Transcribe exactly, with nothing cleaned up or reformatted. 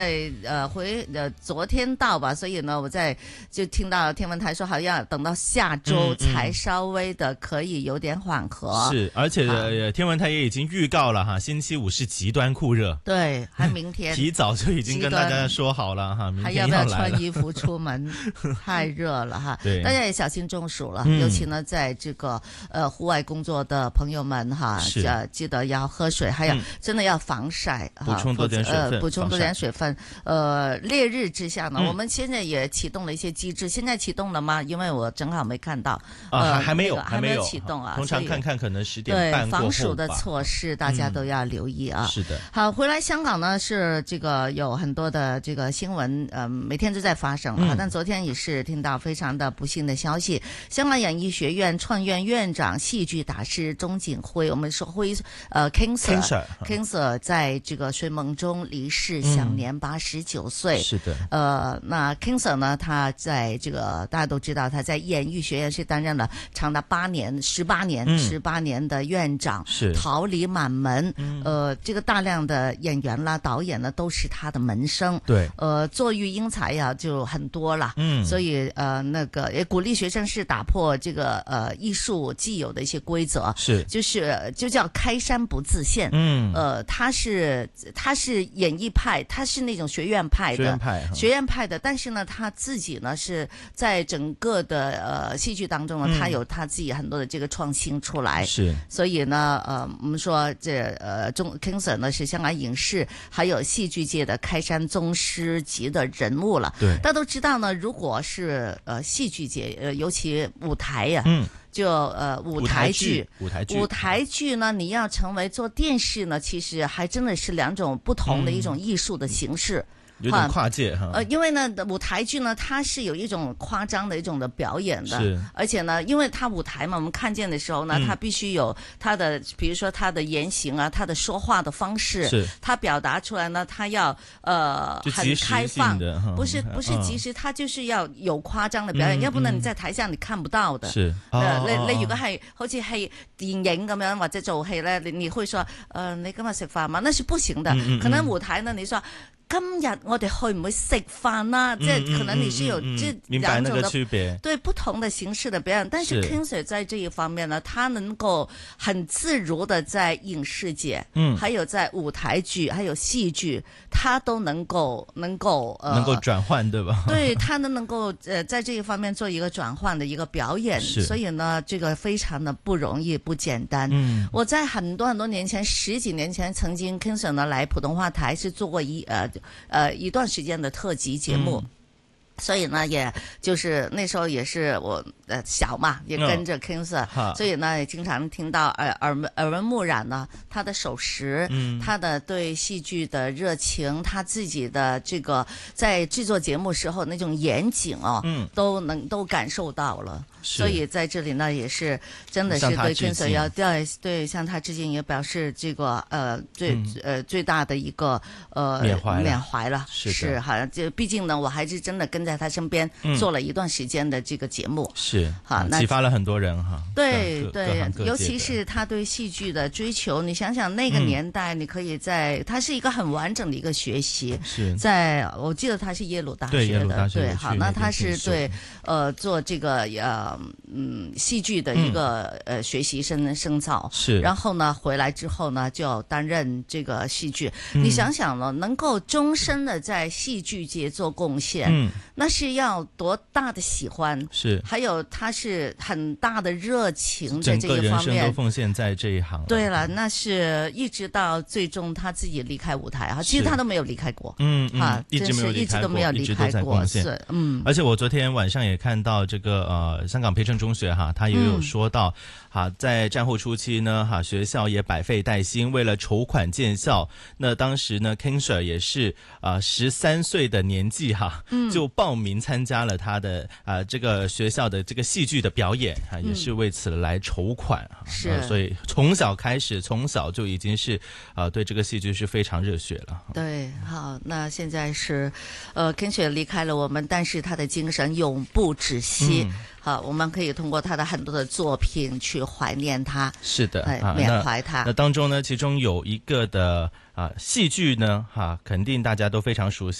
呃回呃昨天到吧，所以呢，我在就听到天文台说，好像等到下周才稍微的可以有点缓和。 嗯嗯、是，而且、呃、天文台也已经预告了哈，星期五是极端酷热。 对，还明天提早就已经跟大家說好了哈，明天要來了， 還要不要穿衣服出門？太熱了哈， 對， 大家也小心中暑了。 嗯、 尤其呢，在這個呃戶外工作的朋友們哈， 是呃記得要喝水，還有真的要防曬， 補、嗯、充多點水分， 呃補充多點水分。呃，烈日之下呢、嗯，我們現在也啟動了一些機制。現在啟動了嗎？因為我正好沒看到。 啊， 呃、 還沒有， 那個、 還沒有啟動啊。 通常看看可能十點半過後吧。 對，防暑的措施大家都要留意啊。 嗯、是的。 好，回來香港呢是這個有很多的這個新聞，呃，每天都在發生啊、嗯。但昨天也是聽到非常的不幸的消息，香港演藝學院創院院長、戲劇大師鍾景輝，我們說輝，呃 King Sir，King Sir 在這個睡夢中離世，享年八十九歲。 是的。 呃，那 King Sir 呢，他在這個大家都知道，他在演藝學院是擔任了長達八年、十八年、十、嗯、八年的院長， 是桃李滿門。嗯、呃，這個大量的演員啦、導演呢，都是他的門生。 對。 呃，作育英才呀就很多了。 嗯。 所以呃，那個也鼓勵學生是打破這個呃藝術既有的一些規則。是。就是就叫開山不自現。嗯。呃，他是他是演藝派，他是那種學院派的。學院派。學院派的，但是呢，他自己呢是在整個的呃戲劇當中呢，他有他自己很多的這個創新出來。是。所以呢，呃，我們說這呃鍾 King Sir 呢是香港影視還有戲劇界的開山宗師級的人物了。對。大家都知道呢，如果是呃戲劇界，呃尤其舞台呀、啊，嗯，就呃舞台劇，舞台劇，舞台劇呢，你要成為做電視呢，其實還真的是兩種不同的一種藝術的形式。嗯有點跨界哈， 呃，因為呢，舞台劇呢，它是有一種誇張的一種的表演的，是，而且呢，因為它舞台嘛，我們看見的時候呢，嗯、它必須有它的，比如說它的言行啊，它的說話的方式，是，它表達出來呢，它要呃很開放，不是不是即時，它就是要有誇張的表演，嗯、要不然你在台下你看不到的，是，呃、你、哦、你如果係好似係電影咁樣或者做戲咧，你你會說，呃，你今日食飯嘛？那是不行的，嗯嗯、可能舞台呢，你說。今日我哋去唔去食飯啦？即係可能你是有這兩種的區別，對不同的形式的表演。但是 King Sir 在這一方面呢，他能夠很自如的在影視界，嗯，還有在舞台劇，還有戲劇，他都能夠能夠呃能夠轉換，對吧？ 對，他呢能夠呃在這一方面做一個轉換的一個表演，所以呢，這個非常的不容易，不簡單。嗯，我在很多很多年前，十幾年前，曾經 King Sir 呢來普通話台是做過一呃。呃，一段時間的特輯節目，嗯、所以呢，也就是那時候也是我呃小嘛，也跟着 King Sir，、哦、所以呢也經常聽到耳耳耳聞目染呢，他的守時，嗯，他的對戲劇的熱情，他自己的這個在製作節目時候那種嚴謹哦，嗯，都能都感受到了。所以在這裡呢，也是真的是對 King Sir 要對對向他致敬，也表示這個呃最、嗯、呃最大的一個呃緬懷緬懷了， 是是好像就畢竟呢，我還是真的跟在他身邊做了一段時間的這個節目，是、嗯、好那啟發了很多人哈。對對，尤其是他對戲劇的追求，你想想那個年代，你可以在，他是一個很完整的一個學習，是在我記得他是耶魯大學的，對，對好，那他是對呃做這個呃。嗯，戲劇的一個、嗯、呃學習深深造，是，然後呢回來之後呢就擔任這個戲劇、嗯。你想想呢，能夠終身的在戲劇界做貢獻，嗯，那是要多大的喜歡，是，還有他是很大的熱情在這一方面，整個人生都奉獻在這一行。對了，那是一直到最終他自己離開舞台啊，其實他都沒有離開過，嗯嗯，啊，一直沒有離開過，一直都沒有離開過，是，嗯。而且我昨天晚上也看到這個呃香港培正中學哈，他也有說到，哈、嗯，在戰後初期呢，哈，學校也百廢待興，為了籌款建校，那當時呢 ，King Sir 也是啊十三歲的年紀哈，就報名參加了他的啊、呃、這個學校的這個戲劇的表演啊，也是為此來籌款啊、嗯呃，所以從小開始，從小就已經是啊、呃、對這個戲劇是非常熱血了。對，好，那現在是，呃 King Sir 離開了我們，但是他的精神永不止息。嗯好，我們可以通過他的很多的作品去懷念他，是的，哎、緬懷他。那，那當中呢，其中有一個的。 啊，戏剧呢，哈、啊，肯定大家都非常熟悉。